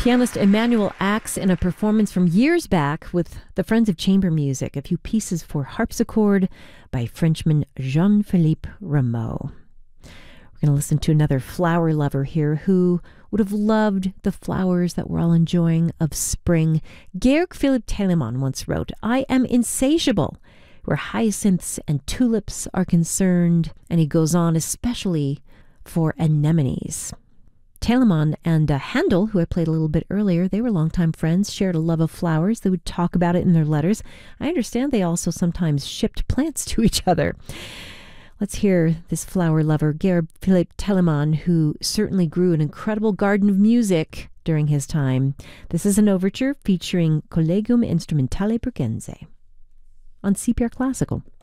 Pianist Emmanuel Axe in a performance from years back with the Friends of Chamber Music, a few pieces for harpsichord by Frenchman Jean-Philippe Rameau. We're going to listen to another flower lover here who would have loved the flowers that we're all enjoying of spring. Georg Philipp Telemann once wrote, "I am insatiable where hyacinths and tulips are concerned," and he goes on, especially for anemones. Telemann and Handel, who I played a little bit earlier, they were longtime friends, shared a love of flowers. They would talk about it in their letters. I understand they also sometimes shipped plants to each other. Let's hear this flower lover, Georg Philipp Telemann, who certainly grew an incredible garden of music during his time. This is an overture featuring Collegium Instrumentale Bregenz on CPR Classical.